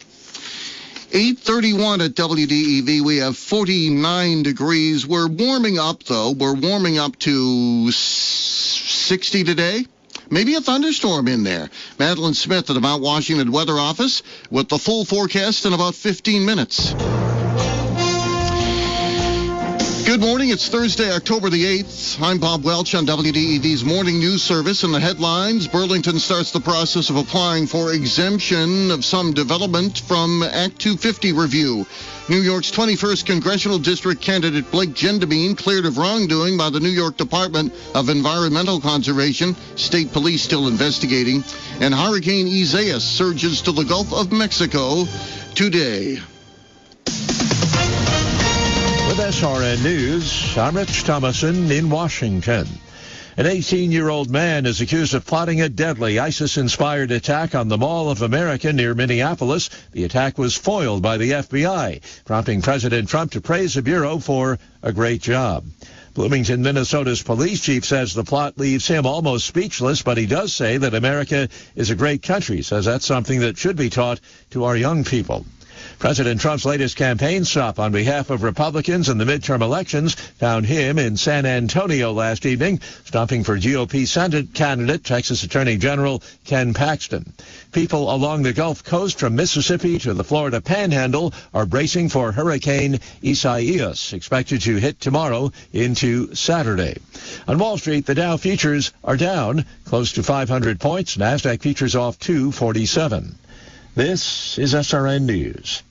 8:31 at WDEV. We have 49 degrees. We're warming up, though. We're warming up to 60 today. Maybe a thunderstorm in there. Madeline Smith at the Mount Washington Weather Office with the full forecast in about 15 minutes. Good morning. It's Thursday, October the 8th. I'm Bob Welch on WDEV's Morning News Service. In the headlines, Burlington starts the process of applying for exemption of some development from Act 250 review. New York's 21st Congressional District candidate Blake Gendamine cleared of wrongdoing by the New York Department of Environmental Conservation. State police still investigating. And Hurricane Isaias surges to the Gulf of Mexico today. With SRN News, I'm Rich Thomason in Washington. An 18-year-old man is accused of plotting a deadly ISIS-inspired attack on the Mall of America near Minneapolis. The attack was foiled by the FBI, prompting President Trump to praise the Bureau for a great job. Bloomington, Minnesota's police chief says the plot leaves him almost speechless, but he does say that America is a great country, says that's something that should be taught to our young people. President Trump's latest campaign stop on behalf of Republicans in the midterm elections found him in San Antonio last evening, stopping for GOP Senate candidate Texas Attorney General Ken Paxton. People along the Gulf Coast from Mississippi to the Florida Panhandle are bracing for Hurricane Isaias, expected to hit tomorrow into Saturday. On Wall Street, the Dow futures are down close to 500 points. NASDAQ futures off 247. This is SRN News.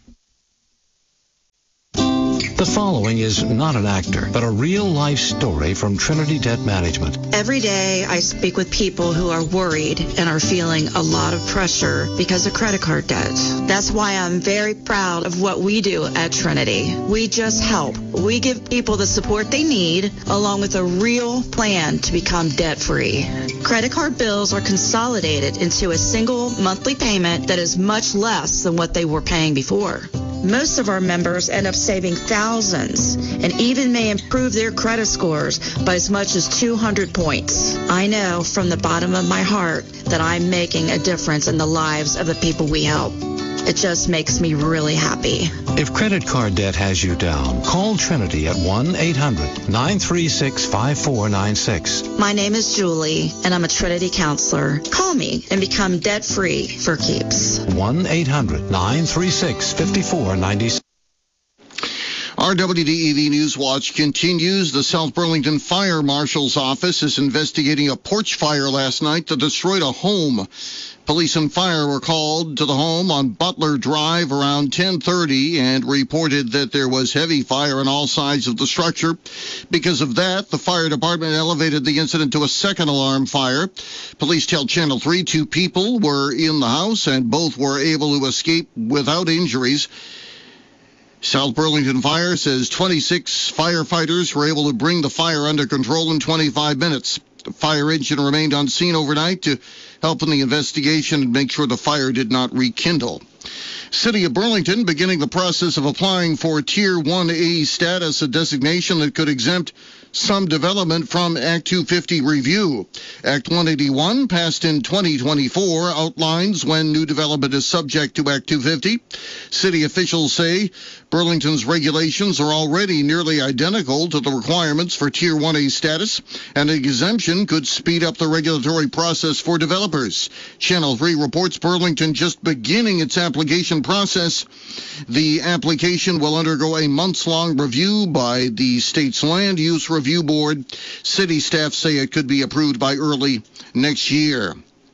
The following is not an actor, but a real-life story from Trinity Debt Management. Every day I speak with people who are worried and are feeling a lot of pressure because of credit card debt. That's why I'm very proud of what we do at Trinity. We just help. We give people the support they need, along with a real plan to become debt-free. Credit card bills are consolidated into a single monthly payment that is much less than what they were paying before. Most of our members end up saving thousands and even may improve their credit scores by as much as 200 points. I know from the bottom of my heart that I'm making a difference in the lives of the people we help. It just makes me really happy. If credit card debt has you down, call Trinity at 1-800-936-5496. My name is Julie, and I'm a Trinity counselor. Call me and become debt-free for keeps. 1-800-936-5496. Our WDEV News Watch continues. The South Burlington Fire Marshal's Office is investigating a porch fire last night that destroyed a home. Police and fire were called to the home on Butler Drive around 10:30 and reported that there was heavy fire on all sides of the structure. Because of that, the fire department elevated the incident to a second alarm fire. Police tell Channel 3 2 people were in the house and both were able to escape without injuries. South Burlington Fire says 26 firefighters were able to bring the fire under control in 25 minutes. The fire engine remained on scene overnight to help in the investigation and make sure the fire did not rekindle. City of Burlington beginning the process of applying for Tier 1A status, a designation that could exempt some development from Act 250 review. Act 181, passed in 2024, outlines when new development is subject to Act 250. City officials say Burlington's regulations are already nearly identical to the requirements for Tier 1A status, and an exemption could speed up the regulatory process for developers. Channel 3 reports Burlington just beginning its application process. The application will undergo a months-long review by the state's Land Use Review Board. City staff say it could be approved by early next year.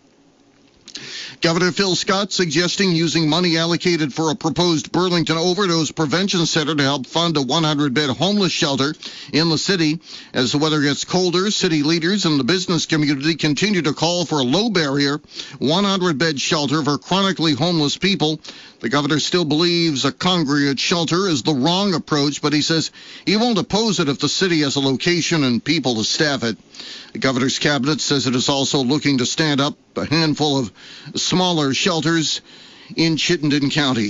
Governor Phil Scott suggesting using money allocated for a proposed Burlington Overdose Prevention Center to help fund a 100-bed homeless shelter in the city. As the weather gets colder, city leaders and the business community continue to call for a low-barrier 100-bed shelter for chronically homeless people. The governor still believes a congregate shelter is the wrong approach, but he says he won't oppose it if the city has a location and people to staff it. The governor's cabinet says it is also looking to stand up a handful of smaller shelters in Chittenden County.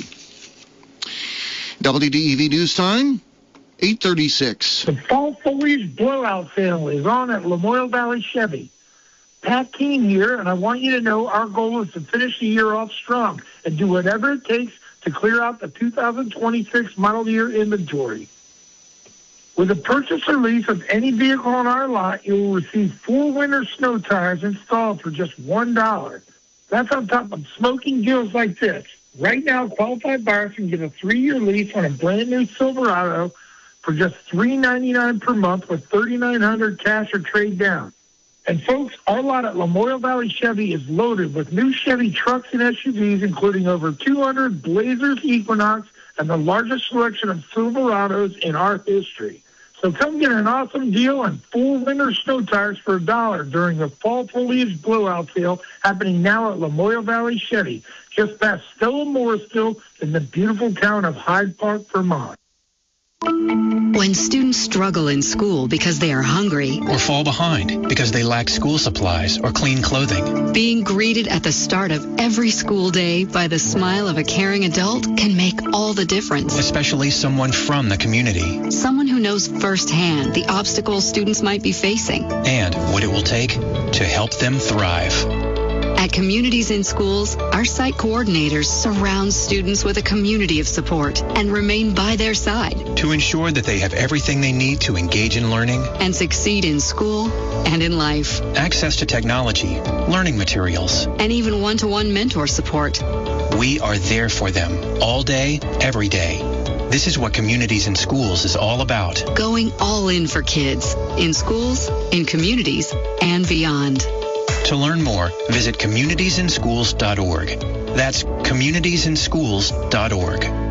WDEV News Time, 8:36. The fall foliage blowout sale is on at Lamoille Valley Chevy. Pat Keene here, and I want you to know our goal is to finish the year off strong and do whatever it takes to clear out the 2026 model year inventory. With a purchase or lease of any vehicle on our lot, you will receive 4 winter snow tires installed for just $1. That's on top of smoking deals like this. Right now, qualified buyers can get a 3-year lease on a brand new Silverado for just $399 per month with $3,900 cash or trade down. And folks, our lot at Lamoille Valley Chevy is loaded with new Chevy trucks and SUVs, including over 200 Blazers, Equinox, and the largest selection of Silverados in our history. So come get an awesome deal on full winter snow tires for $1 during the fall foliage blowout sale happening now at Lamoille Valley Chevy, just past Stella Morrisville in the beautiful town of Hyde Park, Vermont. When students struggle in school because they are hungry or fall behind because they lack school supplies or clean clothing, being greeted at the start of every school day by the smile of a caring adult can make all the difference. Especially someone from the community. Someone who knows firsthand the obstacles students might be facing and what it will take to help them thrive. At Communities in Schools, our site coordinators surround students with a community of support and remain by their side to ensure that they have everything they need to engage in learning and succeed in school and in life. Access to technology, learning materials, and even one-to-one mentor support. We are there for them all day, every day. This is what Communities in Schools is all about. Going all in for kids, in schools, in communities, and beyond. To learn more, visit communitiesinschools.org. That's communitiesinschools.org.